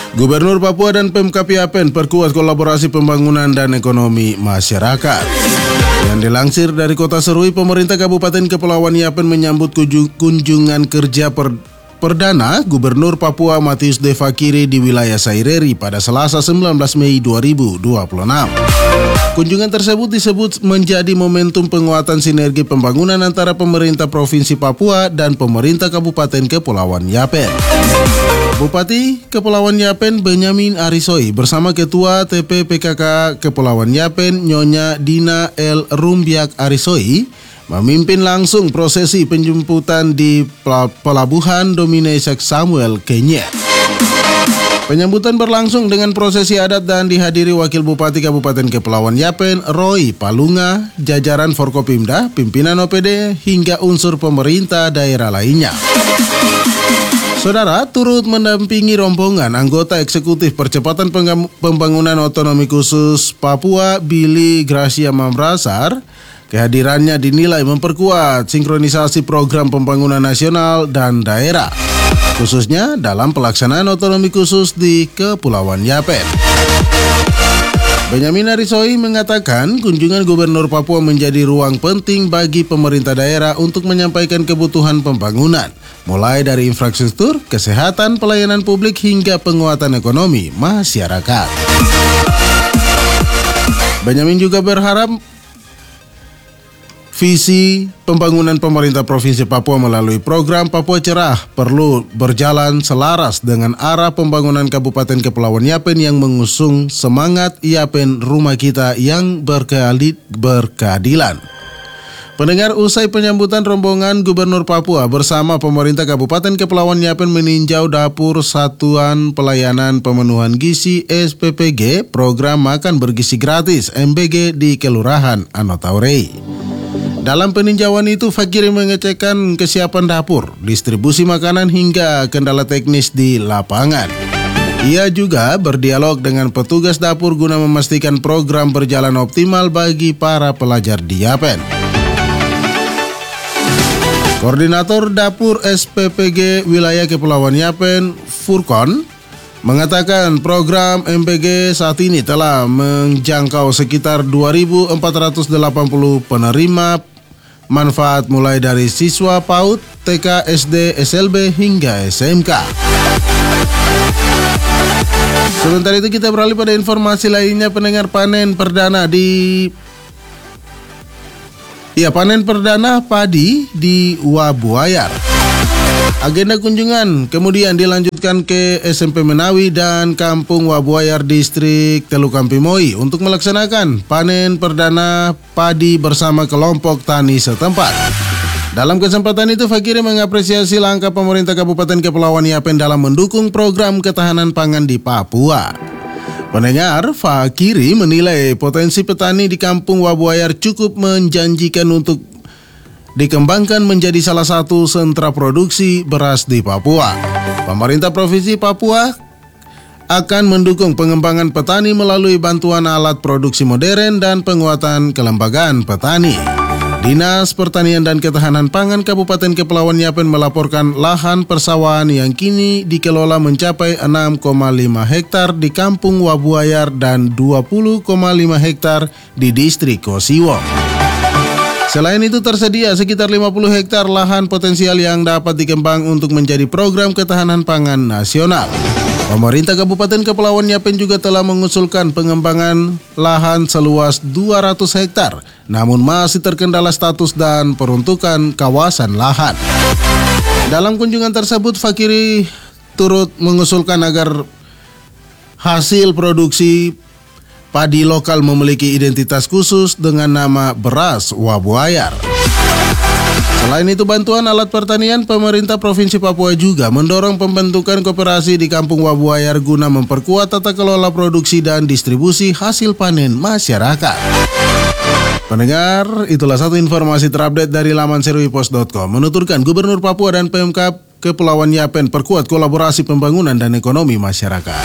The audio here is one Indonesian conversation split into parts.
Gubernur Papua dan Pemkab Yapen perkuat kolaborasi pembangunan dan ekonomi masyarakat. Yang dilansir dari Kota Serui, pemerintah Kabupaten Kepulauan Yapen menyambut kunjungan kerja perdana Gubernur Papua Matius De Fakiri di wilayah Saireri pada Selasa 19 Mei 2026. Kunjungan tersebut disebut menjadi momentum penguatan sinergi pembangunan antara pemerintah Provinsi Papua dan pemerintah Kabupaten Kepulauan Yapen. Bupati Kepulauan Yapen Benyamin Arisoi bersama Ketua TP-PKK Kepulauan Yapen Nyonya Dina El Rumbiak Arisoi memimpin langsung prosesi penjemputan di Pelabuhan Domine Sheikh Samuel, Kenya. Penyambutan berlangsung dengan prosesi adat dan dihadiri Wakil Bupati Kabupaten Kepulauan Yapen Roy Palunga, jajaran Forkopimda, pimpinan OPD, hingga unsur pemerintah daerah lainnya. Saudara, turut mendampingi rombongan anggota eksekutif Percepatan Pembangunan Otonomi Khusus Papua Billy Gracia Mamrasar. Kehadirannya dinilai memperkuat sinkronisasi program pembangunan nasional dan daerah, khususnya dalam pelaksanaan otonomi khusus di Kepulauan Yapen. Benyamin Arisoi mengatakan kunjungan Gubernur Papua menjadi ruang penting bagi pemerintah daerah untuk menyampaikan kebutuhan pembangunan, mulai dari infrastruktur, kesehatan, pelayanan publik hingga penguatan ekonomi masyarakat. Benyamin juga berharap visi pembangunan pemerintah Provinsi Papua melalui program Papua Cerah perlu berjalan selaras dengan arah pembangunan Kabupaten Kepulauan Yapen yang mengusung semangat Yapen Rumah Kita yang berkeadilan. Pendengar, usai penyambutan rombongan Gubernur Papua bersama pemerintah Kabupaten Kepulauan Yapen meninjau dapur Satuan Pelayanan Pemenuhan Gizi SPPG program Makan Bergizi Gratis MBG di Kelurahan Anotaurei. Dalam peninjauan itu, Fakiri mengecekkan kesiapan dapur, distribusi makanan hingga kendala teknis di lapangan. Ia juga berdialog dengan petugas dapur guna memastikan program berjalan optimal bagi para pelajar di Yapen. Koordinator Dapur SPPG Wilayah Kepulauan Yapen, Furkon, mengatakan program MBG saat ini telah menjangkau sekitar 2.480 penerima manfaat mulai dari siswa PAUD, TK, SD, SLB hingga SMK. Sementara itu kita beralih pada informasi lainnya. Pendengar, panen perdana padi di Wabuayar. Agenda kunjungan kemudian dilanjutkan ke SMP Menawi dan Kampung Wabuayar Distrik Telukampimoi untuk melaksanakan panen perdana padi bersama kelompok tani setempat. Dalam kesempatan itu, Fakiri mengapresiasi langkah pemerintah Kabupaten Kepulauan Yapen dalam mendukung program ketahanan pangan di Papua. Pendengar, Fakiri menilai potensi petani di Kampung Wabuayar cukup menjanjikan untuk dikembangkan menjadi salah satu sentra produksi beras di Papua. Pemerintah Provinsi Papua akan mendukung pengembangan petani melalui bantuan alat produksi modern dan penguatan kelembagaan petani. Dinas Pertanian dan Ketahanan Pangan Kabupaten Kepulauan Yapen melaporkan lahan persawahan yang kini dikelola mencapai 6,5 hektar di Kampung Wabuayar dan 20,5 hektar di Distrik Kosiwong. Selain itu, tersedia sekitar 50 hektar lahan potensial yang dapat dikembang untuk menjadi program ketahanan pangan nasional. Pemerintah Kabupaten Kepulauan Yapen juga telah mengusulkan pengembangan lahan seluas 200 hektar, namun masih terkendala status dan peruntukan kawasan lahan. Dalam kunjungan tersebut, Fakiri turut mengusulkan agar hasil produksi padi lokal memiliki identitas khusus dengan nama beras Wabuayar. Selain itu, bantuan alat pertanian, pemerintah Provinsi Papua juga mendorong pembentukan koperasi di Kampung Wabuayar guna memperkuat tata kelola produksi dan distribusi hasil panen masyarakat. Pendengar, itulah satu informasi terupdate dari laman seruipos.com. Menuturkan Gubernur Papua dan Pemkab Kepulauan Yapen perkuat kolaborasi pembangunan dan ekonomi masyarakat.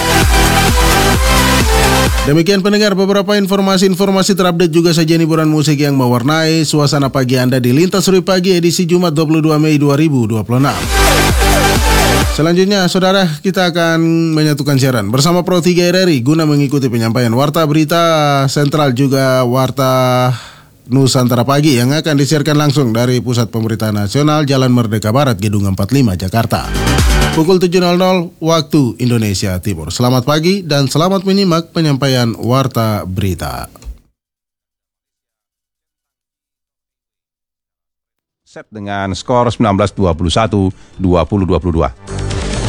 Demikian pendengar, beberapa informasi terupdate juga sajian hiburan musik yang mewarnai suasana pagi Anda di Lintas Serui Pagi edisi Jumat 22 Mei 2026. Selanjutnya, saudara, kita akan menyatukan siaran bersama Pro 3 RRI guna mengikuti penyampaian Warta Berita Sentral juga Warta Nusantara Pagi yang akan disiarkan langsung dari Pusat Pemberitaan Nasional Jalan Merdeka Barat, Gedung 45, Jakarta. Pukul 7.00 waktu Indonesia Timur. Selamat pagi dan selamat menyimak penyampaian Warta Berita. Set dengan skor 19-21, 20-22.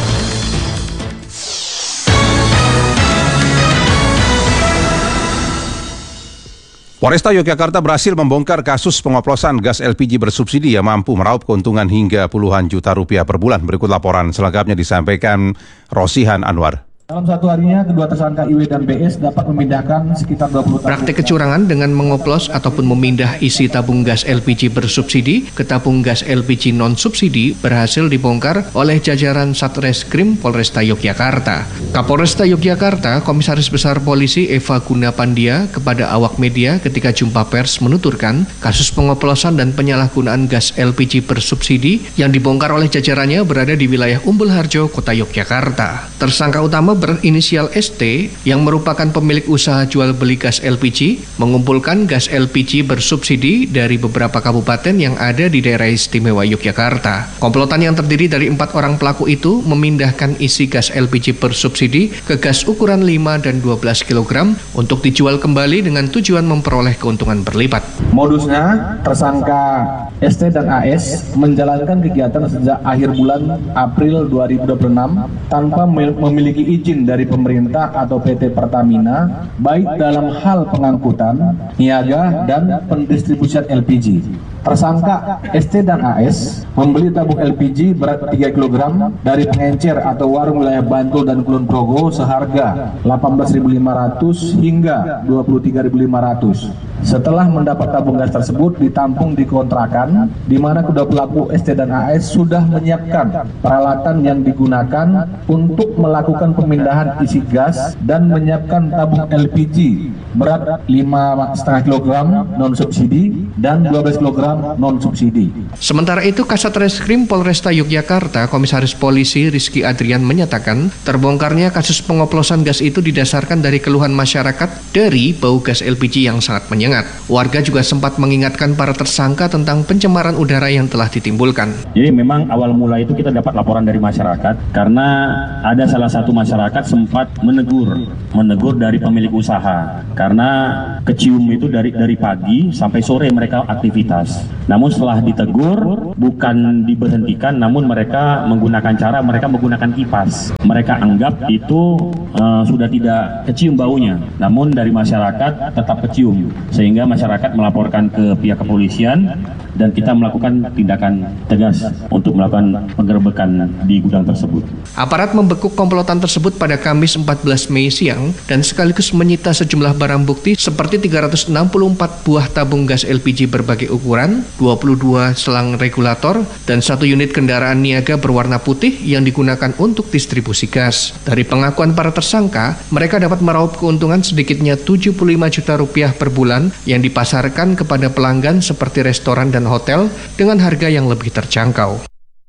Polresta Yogyakarta berhasil membongkar kasus pengoplosan gas LPG bersubsidi yang mampu meraup keuntungan hingga puluhan juta rupiah per bulan. Berikut laporan selengkapnya disampaikan Rosihan Anwar. Dalam satu harinya, kedua tersangka IW dan BS dapat memindahkan sekitar 20 tabung. Praktik kecurangan dengan mengoplos ataupun memindah isi tabung gas LPG bersubsidi ke tabung gas LPG non-subsidi berhasil dibongkar oleh jajaran Satreskrim Polresta Yogyakarta. Kapolresta Yogyakarta, Komisaris Besar Polisi Eva Gunapandia kepada awak media ketika jumpa pers menuturkan kasus pengoplosan dan penyalahgunaan gas LPG bersubsidi yang dibongkar oleh jajarannya berada di wilayah Umbul Harjo, Kota Yogyakarta. Tersangka utama berinisial ST yang merupakan pemilik usaha jual beli gas LPG mengumpulkan gas LPG bersubsidi dari beberapa kabupaten yang ada di daerah istimewa Yogyakarta. Komplotan yang terdiri dari 4 orang pelaku itu memindahkan isi gas LPG bersubsidi ke gas ukuran 5 dan 12 kg untuk dijual kembali dengan tujuan memperoleh keuntungan berlipat. Modusnya, tersangka ST dan AS menjalankan kegiatan sejak akhir bulan April 2026 tanpa memiliki izin dari pemerintah atau PT Pertamina, baik dalam hal pengangkutan, niaga, dan pendistribusian LPG. Tersangka ST dan AS membeli tabung LPG berat 3 kg dari pengencer atau warung wilayah Bantul dan Kulon Progo seharga 18.500 hingga 23.500. Setelah mendapat tabung gas tersebut ditampung di kontrakan, di mana kedua pelaku ST dan AS sudah menyiapkan peralatan yang digunakan untuk melakukan pemindahan isi gas dan menyiapkan tabung LPG berat 5,5 kg non-subsidi dan 12 kg non-subsidi. Sementara itu, Kasat Reskrim Polresta Yogyakarta, Komisaris Polisi Rizky Adrian menyatakan terbongkarnya kasus pengoplosan gas itu didasarkan dari keluhan masyarakat dari bau gas LPG yang sangat menyengat. Warga juga sempat mengingatkan para tersangka tentang pencemaran udara yang telah ditimbulkan. Jadi memang awal mula itu kita dapat laporan dari masyarakat karena ada salah satu masyarakat sempat menegur dari pemilik usaha karena kecium itu dari pagi sampai sore mereka aktivitas. Namun setelah ditegur bukan diberhentikan, namun mereka menggunakan kipas. Mereka anggap itu sudah tidak kecium baunya, namun dari masyarakat tetap kecium, sehingga masyarakat melaporkan ke pihak kepolisian dan kita melakukan tindakan tegas untuk melakukan penggerbekan di gudang tersebut. Aparat membekuk komplotan tersebut pada Kamis 14 Mei siang dan sekaligus menyita sejumlah barang bukti seperti 364 buah tabung gas LPG berbagai ukuran, 22 selang regulator, dan 1 unit kendaraan niaga berwarna putih yang digunakan untuk distribusi gas. Dari pengakuan para tersangka, mereka dapat meraup keuntungan sedikitnya 75 juta rupiah per bulan yang dipasarkan kepada pelanggan seperti restoran dan hotel dengan harga yang lebih terjangkau.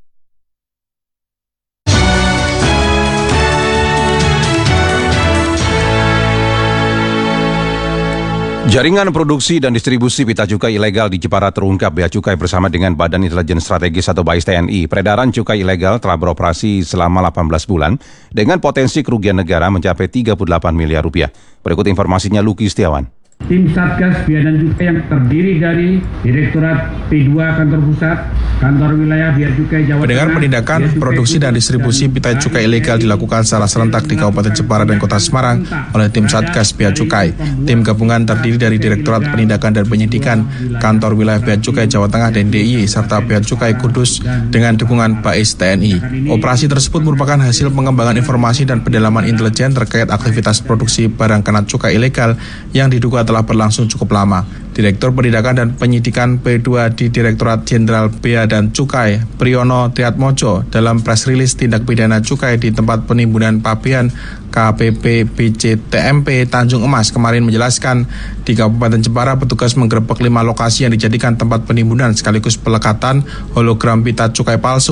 Jaringan produksi dan distribusi pita cukai ilegal di Jepara terungkap Bea Cukai bersama dengan Badan Intelijen Strategis atau BAIS TNI. Peredaran cukai ilegal telah beroperasi selama 18 bulan dengan potensi kerugian negara mencapai 38 miliar rupiah. Berikut informasinya Luki Setiawan. Tim Satgas Bea dan Cukai yang terdiri dari Direktorat P2 Kantor Pusat, Kantor Wilayah Bea Cukai Jawa Tengah. Dengan penindakan, produksi dan distribusi pita cukai ilegal dilakukan secara serentak di Kabupaten Jepara dan Kota Semarang oleh tim Satgas Bea Cukai. Tim gabungan terdiri dari Direktorat Penindakan dan Penyidikan, Kantor Wilayah Bea Cukai Jawa Tengah dan DIY, serta Bea Cukai Kudus dengan dukungan BAIS TNI. Operasi tersebut merupakan hasil pengembangan informasi dan pendalaman intelijen terkait aktivitas produksi barang kena cukai ilegal yang diduga telah berlangsung cukup lama. Direktur Penindakan dan Penyidikan P2 di Direktorat Jenderal Bea dan Cukai, Priyono Triatmojo, dalam press rilis tindak pidana cukai di tempat penimbunan pabean KPP BCTMP Tanjung Emas kemarin menjelaskan, di Kabupaten Jepara petugas menggerebek 5 lokasi yang dijadikan tempat penimbunan sekaligus pelekatan hologram pita cukai palsu.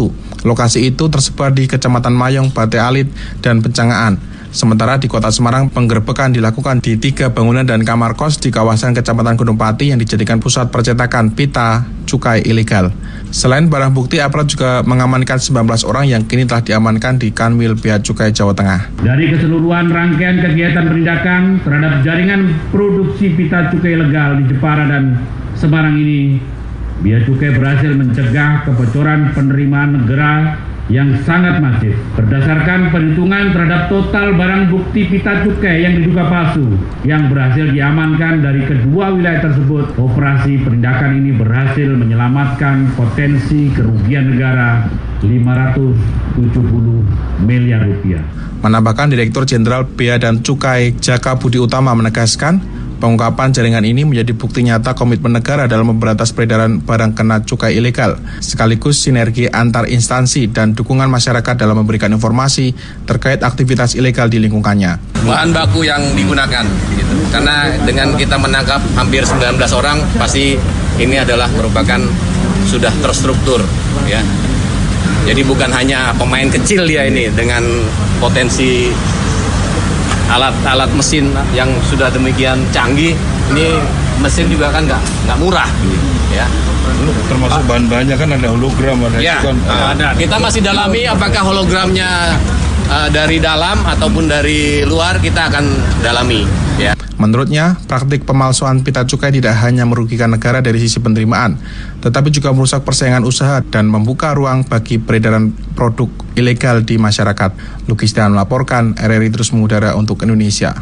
Lokasi itu tersebar di Kecamatan Mayong, Bate Alit, dan Pencangaan. Sementara di Kota Semarang, penggerbekan dilakukan di 3 bangunan dan kamar kos di kawasan Kecamatan Gunung Pati yang dijadikan pusat percetakan pita cukai ilegal. Selain barang bukti, aparat juga mengamankan 19 orang yang kini telah diamankan di Kanwil Bea Cukai Jawa Tengah. Dari keseluruhan rangkaian kegiatan penindakan terhadap jaringan produksi pita cukai ilegal di Jepara dan Semarang ini, Bea Cukai berhasil mencegah kebocoran penerimaan negara yang sangat masif. Berdasarkan perhitungan terhadap total barang bukti pita cukai yang diduga palsu yang berhasil diamankan dari kedua wilayah tersebut, operasi penindakan ini berhasil menyelamatkan potensi kerugian negara 570 miliar rupiah. Menambahkan Direktur Jenderal Bea dan Cukai Jaka Budi Utama menegaskan, pengungkapan jaringan ini menjadi bukti nyata komitmen negara dalam memberantas peredaran barang kena cukai ilegal, sekaligus sinergi antar instansi dan dukungan masyarakat dalam memberikan informasi terkait aktivitas ilegal di lingkungannya. Bahan baku yang digunakan, gitu. Karena dengan kita menangkap hampir 19 orang, pasti ini adalah merupakan sudah terstruktur, ya. Jadi bukan hanya pemain kecil dia ini dengan potensi alat mesin yang sudah demikian canggih. Ini mesin juga kan nggak murah, ya. Termasuk bahan-bahannya kan ada hologram, ada ya, itu kan. Ada. Kita masih dalami apakah hologramnya dari dalam ataupun dari luar, kita akan dalami, ya. Menurutnya, praktik pemalsuan pita cukai tidak hanya merugikan negara dari sisi penerimaan, tetapi juga merusak persaingan usaha dan membuka ruang bagi peredaran produk ilegal di masyarakat. Lukistian melaporkan, RRI terus mengudara untuk Indonesia.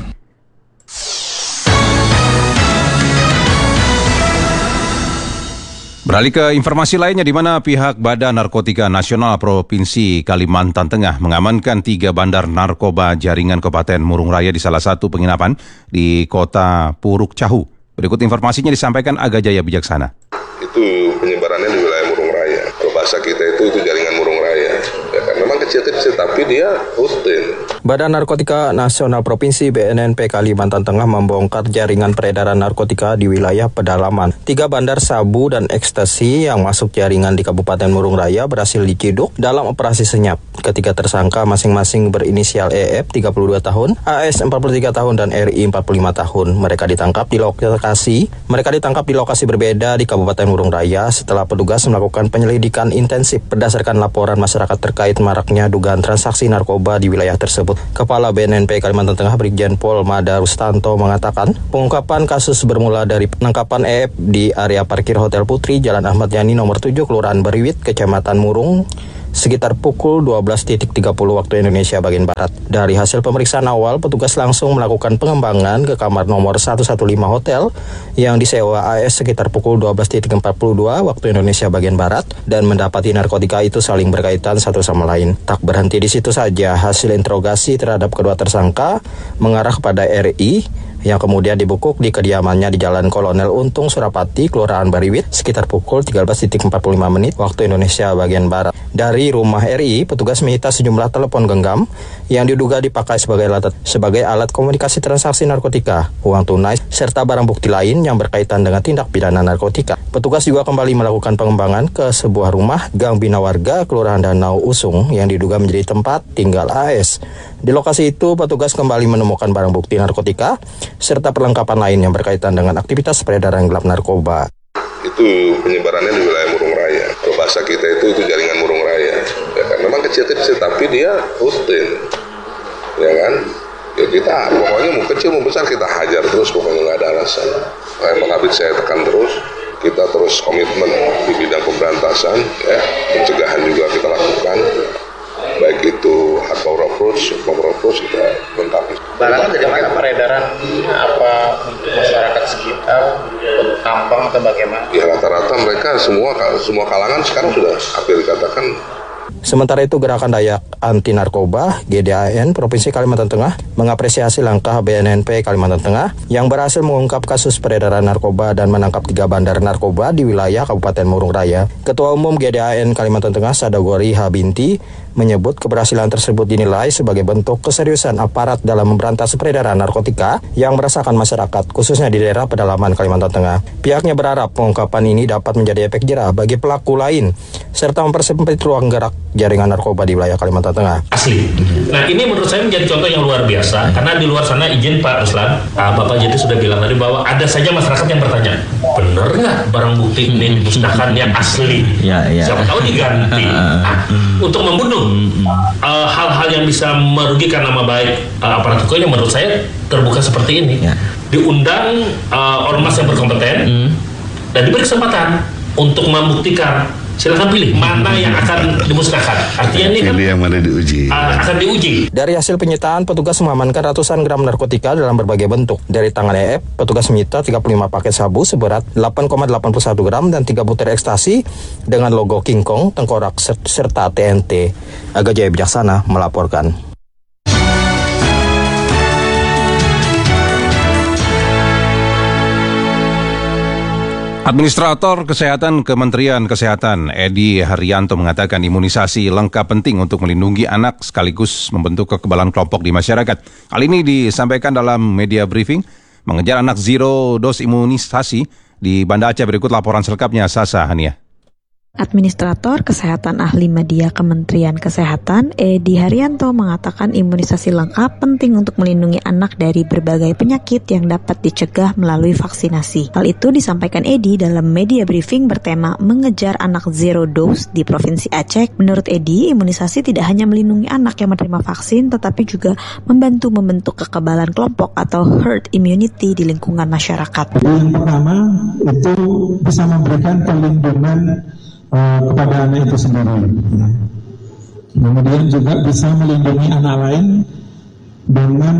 Beralih ke informasi lainnya, di mana pihak Badan Narkotika Nasional Provinsi Kalimantan Tengah mengamankan 3 bandar narkoba jaringan Kabupaten Murung Raya di salah satu penginapan di Kota Puruk Cahu. Berikut informasinya disampaikan Aga Jaya Bijaksana. Itu penyebarannya di wilayah Murung Raya. Kalau bahasa kita itu jaringan Murung Raya. Ya kan, memang kecil-kecil tapi dia rutin. Badan Narkotika Nasional Provinsi BNNP Kalimantan Tengah membongkar jaringan peredaran narkotika di wilayah pedalaman. 3 bandar sabu dan ekstasi yang masuk jaringan di Kabupaten Murung Raya berhasil diciduk dalam operasi senyap. Ketiga tersangka masing-masing berinisial EF 32 tahun, AS 43 tahun, dan RI 45 tahun. Mereka ditangkap di lokasi berbeda di Kabupaten Murung Raya setelah petugas melakukan penyelidikan intensif berdasarkan laporan masyarakat terkait maraknya dugaan transaksi narkoba di wilayah tersebut. Kepala BNNP Kalimantan Tengah Brigjen Pol Mada Rustanto mengatakan, pengungkapan kasus bermula dari penangkapan EF di area parkir Hotel Putri, Jalan Ahmad Yani nomor 7, Kelurahan Beriwit, Kecamatan Murung, sekitar pukul 12.30 waktu Indonesia bagian Barat. Dari hasil pemeriksaan awal, petugas langsung melakukan pengembangan ke kamar nomor 115 hotel yang disewa AS sekitar pukul 12.42 waktu Indonesia bagian Barat dan mendapati narkotika itu saling berkaitan satu sama lain. Tak berhenti di situ saja, hasil interogasi terhadap kedua tersangka mengarah kepada RI yang kemudian dibekuk di kediamannya di Jalan Kolonel Untung Surapati, Kelurahan Bariwit, sekitar pukul 13.45 waktu Indonesia bagian Barat. Dari rumah RI, petugas menyita sejumlah telepon genggam yang diduga dipakai sebagai alat komunikasi transaksi narkotika, uang tunai, serta barang bukti lain yang berkaitan dengan tindak pidana narkotika. Petugas juga kembali melakukan pengembangan ke sebuah rumah Gang Bina Warga, Kelurahan Danau Usung, yang diduga menjadi tempat tinggal AS. Di lokasi itu, petugas kembali menemukan barang bukti narkotika, serta perlengkapan lain yang berkaitan dengan aktivitas peredaran gelap narkoba. Itu penyebarannya di wilayah Murung Raya. Kalau bahasa kita itu jaringan Murung Raya. Ya kan, memang kecil-kecil tapi dia rutin. Ya kan? Ya kita pokoknya mau kecil mau besar kita hajar terus, pokoknya nggak ada alasan. Emang habis saya tekan terus, kita terus komitmen di bidang pemberantasan, ya, pencegahan juga kita lakukan. Baik itu hardcore approach, softcore approach, kita lengkapi. Barangnya dari mana peredaran? Apa untuk masyarakat sekitar, kampung atau bagaimana? Ya rata-rata mereka semua kalangan sekarang sudah hampir dikatakan. Sementara itu, Gerakan Dayak Anti Narkoba GDAN Provinsi Kalimantan Tengah mengapresiasi langkah BNNP Kalimantan Tengah yang berhasil mengungkap kasus peredaran narkoba dan menangkap 3 bandar narkoba di wilayah Kabupaten Murung Raya. Ketua Umum GDAN Kalimantan Tengah Sadagori Habinti menyebut keberhasilan tersebut dinilai sebagai bentuk keseriusan aparat dalam memberantas peredaran narkotika yang merasakan masyarakat, khususnya di daerah pedalaman Kalimantan Tengah. Pihaknya berharap pengungkapan ini dapat menjadi efek jerah bagi pelaku lain, serta mempersempit ruang gerak jaringan narkoba di wilayah Kalimantan Tengah. Asli. Nah, ini menurut saya menjadi contoh yang luar biasa, karena di luar sana, izin Pak Ruslan, Bapak jadi sudah bilang tadi bahwa ada saja masyarakat yang bertanya, benar nggak barang bukti ini dimusnahkan yang asli? Siapa tahu diganti. Untuk membunuh hal-hal yang bisa merugikan nama baik aparat hukum, yang menurut saya terbuka seperti ini. Diundang ormas yang berkompeten dan diberi kesempatan untuk membuktikan. Silakan pilih mana yang akan dimusnahkan. Artinya ini kan yang mana diuji. Akan diuji. Dari hasil penyitaan, petugas mengamankan ratusan gram narkotika dalam berbagai bentuk. Dari tangan EF, petugas menyita 35 paket sabu seberat 8,81 gram dan 3 butir ekstasi dengan logo King Kong, tengkorak serta TNT. Aga Jaya Bijaksana melaporkan. Administrator Kesehatan Kementerian Kesehatan Edi Haryanto mengatakan imunisasi lengkap penting untuk melindungi anak sekaligus membentuk kekebalan kelompok di masyarakat. Hal ini disampaikan dalam media briefing mengejar anak zero dose imunisasi di Banda Aceh. Berikut laporan selengkapnya Sasa Hania. Administrator Kesehatan Ahli Media Kementerian Kesehatan Edi Haryanto mengatakan imunisasi lengkap penting untuk melindungi anak dari berbagai penyakit yang dapat dicegah melalui vaksinasi. Hal itu disampaikan Edi dalam media briefing bertema mengejar anak zero dose di Provinsi Aceh. Menurut Edi, imunisasi tidak hanya melindungi anak yang menerima vaksin, tetapi juga membantu membentuk kekebalan kelompok atau herd immunity di lingkungan masyarakat. Yang pertama itu bisa memberikan perlindungan kepada anak itu sendiri. Kemudian juga bisa melindungi anak lain dengan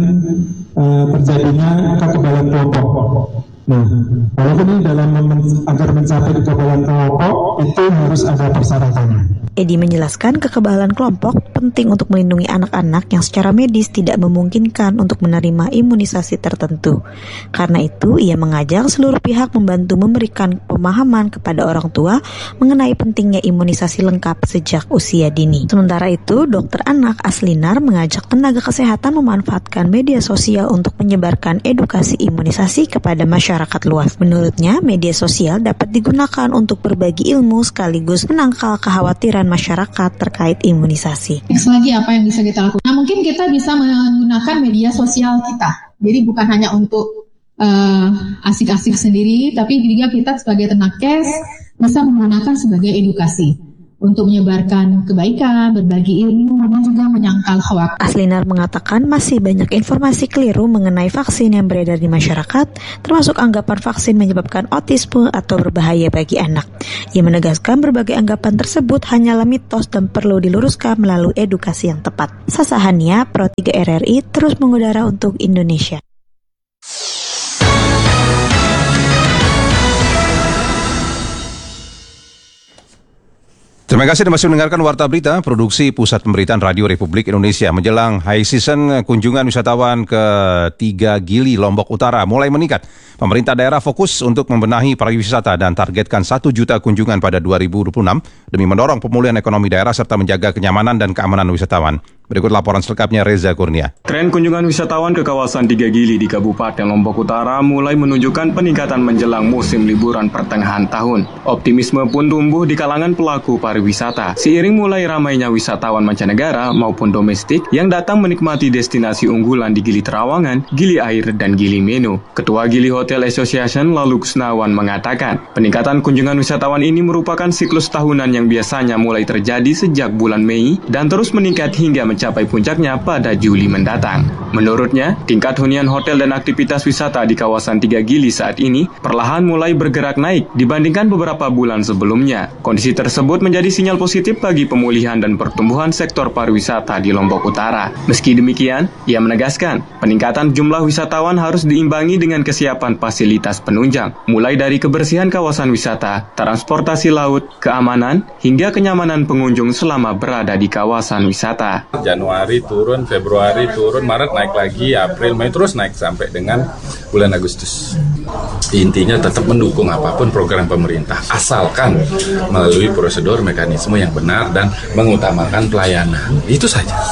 terjadinya kekebalan kelompok. Nah, walaupun ini agar mencapai kekebalan kelompok itu harus ada persyaratannya. Edi menjelaskan kekebalan kelompok penting untuk melindungi anak-anak yang secara medis tidak memungkinkan untuk menerima imunisasi tertentu. Karena itu, ia mengajak seluruh pihak membantu memberikan pemahaman kepada orang tua mengenai pentingnya imunisasi lengkap sejak usia dini. Sementara itu, Dokter Anak Aslinar mengajak tenaga kesehatan memanfaatkan media sosial untuk menyebarkan edukasi imunisasi kepada masyarakat luas. Menurutnya, media sosial dapat digunakan untuk berbagi ilmu sekaligus menangkal kekhawatiran masyarakat terkait imunisasi. Next lagi apa yang bisa kita lakukan? Nah, mungkin kita bisa menggunakan media sosial kita. Jadi bukan hanya untuk asik-asik sendiri, tapi juga kita sebagai tenakes bisa menggunakan sebagai edukasi untuk menyebarkan kebaikan, berbagi ilmu, dan juga menyangkal hoaks. Aslinar mengatakan masih banyak informasi keliru mengenai vaksin yang beredar di masyarakat, termasuk anggapan vaksin menyebabkan autisme atau berbahaya bagi anak. Ia menegaskan berbagai anggapan tersebut hanyalah mitos dan perlu diluruskan melalui edukasi yang tepat. Sasa Hania, Pro 3 RRI, terus mengudara untuk Indonesia. Terima kasih Anda masih mendengarkan Warta Berita, produksi Pusat Pemberitaan Radio Republik Indonesia. Menjelang high season, kunjungan wisatawan ke 3 Gili Lombok Utara mulai meningkat. Pemerintah daerah fokus untuk membenahi pariwisata dan targetkan 1 juta kunjungan pada 2026 demi mendorong pemulihan ekonomi daerah serta menjaga kenyamanan dan keamanan wisatawan. Berikut laporan selengkapnya Reza Kurnia. Tren kunjungan wisatawan ke kawasan 3 Gili di Kabupaten Lombok Utara mulai menunjukkan peningkatan menjelang musim liburan pertengahan tahun. Optimisme pun tumbuh di kalangan pelaku pariwisata. Seiring mulai ramainya wisatawan mancanegara maupun domestik yang datang menikmati destinasi unggulan di Gili Terawangan, Gili Air, dan Gili Menu. Ketua Gili Hotel Association Lalu Kusnawan mengatakan, peningkatan kunjungan wisatawan ini merupakan siklus tahunan yang biasanya mulai terjadi sejak bulan Mei dan terus meningkat hingga mencapai puncaknya pada Juli mendatang. Menurutnya, tingkat hunian hotel dan aktivitas wisata di kawasan 3 Gili saat ini perlahan mulai bergerak naik dibandingkan beberapa bulan sebelumnya. Kondisi tersebut menjadi sinyal positif bagi pemulihan dan pertumbuhan sektor pariwisata di Lombok Utara. Meski demikian, ia menegaskan, peningkatan jumlah wisatawan harus diimbangi dengan kesiapan fasilitas penunjang, mulai dari kebersihan kawasan wisata, transportasi laut, keamanan, hingga kenyamanan pengunjung selama berada di kawasan wisata. Januari turun, Februari turun, Maret naik lagi, April, Mei terus naik sampai dengan bulan Agustus. Intinya tetap mendukung apapun program pemerintah, asalkan melalui prosedur mekanisme yang benar dan mengutamakan pelayanan. Itu saja.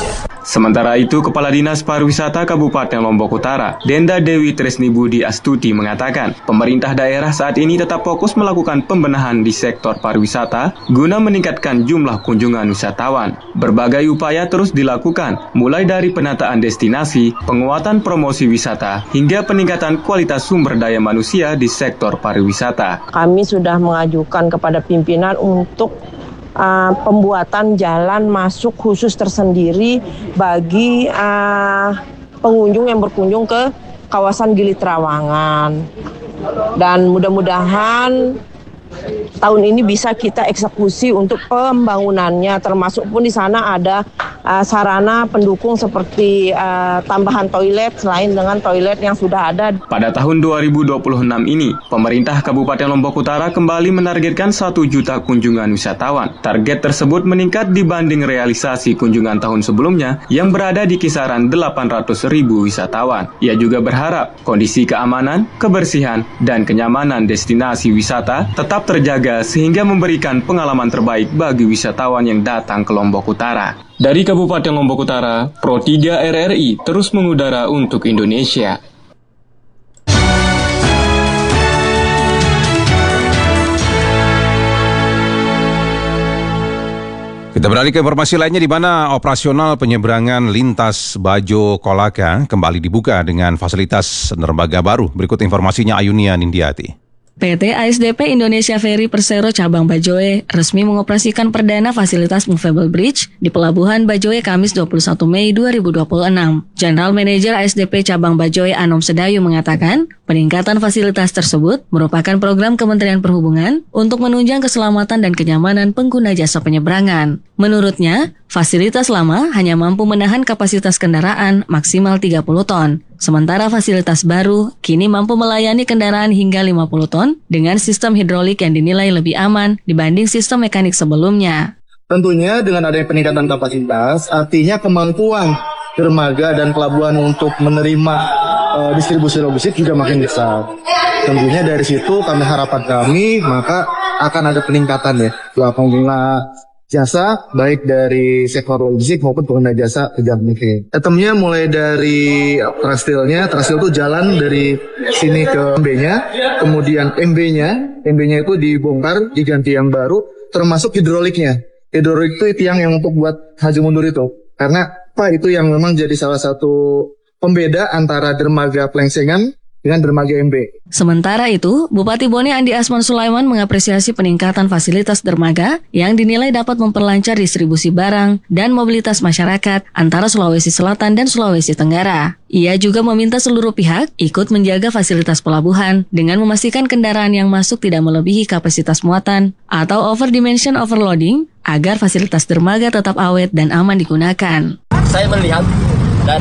Sementara itu, Kepala Dinas Pariwisata Kabupaten Lombok Utara, Denda Dewi Tresni Budi Astuti mengatakan, pemerintah daerah saat ini tetap fokus melakukan pembenahan di sektor pariwisata guna meningkatkan jumlah kunjungan wisatawan. Berbagai upaya terus dilakukan, mulai dari penataan destinasi, penguatan promosi wisata, hingga peningkatan kualitas sumber daya manusia di sektor pariwisata. Kami sudah mengajukan kepada pimpinan untuk pembuatan jalan masuk khusus tersendiri bagi pengunjung yang berkunjung ke kawasan Gili Trawangan. Dan mudah-mudahan tahun ini bisa kita eksekusi untuk pembangunannya, termasuk pun di sana ada sarana pendukung seperti tambahan toilet selain dengan toilet yang sudah ada. Pada tahun 2026 ini, pemerintah Kabupaten Lombok Utara kembali menargetkan 1 juta kunjungan wisatawan. Target tersebut meningkat dibanding realisasi kunjungan tahun sebelumnya yang berada di kisaran 800.000 wisatawan. Ia juga berharap kondisi keamanan, kebersihan, dan kenyamanan destinasi wisata tetap terjaga sehingga memberikan pengalaman terbaik bagi wisatawan yang datang ke Lombok Utara. Dari Kabupaten Lombok Utara, Pro 3 RRI terus mengudara untuk Indonesia. Kita beralih ke informasi lainnya di mana operasional penyeberangan lintas Bajo Kolaka kembali dibuka dengan fasilitas dermaga baru. Berikut informasinya Ayunia Nindiati. PT ASDP Indonesia Ferry Persero Cabang Bajoe resmi mengoperasikan perdana fasilitas movable bridge di Pelabuhan Bajoe Kamis 21 Mei 2026. General Manager ASDP Cabang Bajoe Anom Sedayu mengatakan, peningkatan fasilitas tersebut merupakan program Kementerian Perhubungan untuk menunjang keselamatan dan kenyamanan pengguna jasa penyeberangan. Menurutnya, fasilitas lama hanya mampu menahan kapasitas kendaraan maksimal 30 ton. Sementara fasilitas baru kini mampu melayani kendaraan hingga 50 ton dengan sistem hidrolik yang dinilai lebih aman dibanding sistem mekanik sebelumnya. Tentunya dengan adanya peningkatan kapasitas, artinya kemampuan dermaga dan pelabuhan untuk menerima distribusi logistik juga makin besar. Tentunya dari situ harapan kami maka akan ada peningkatan ya pengguna jasa baik dari sektor logistik maupun pengguna jasa pejalan kaki. Itemnya mulai dari Trastilnya, Trastil itu jalan dari sini ke MB-nya, kemudian MB-nya itu dibongkar, diganti yang baru, termasuk hidroliknya. Hidrolik itu tiang yang untuk buat haji mundur itu. Karena itu yang memang jadi salah satu pembeda antara dermaga Plengsengan dengan dermaga MB. Sementara itu, Bupati Bone Andi Asman Sulaiman mengapresiasi peningkatan fasilitas dermaga yang dinilai dapat memperlancar distribusi barang dan mobilitas masyarakat antara Sulawesi Selatan dan Sulawesi Tenggara. Ia juga meminta seluruh pihak ikut menjaga fasilitas pelabuhan dengan memastikan kendaraan yang masuk tidak melebihi kapasitas muatan atau overdimension overloading agar fasilitas dermaga tetap awet dan aman digunakan. Saya melihat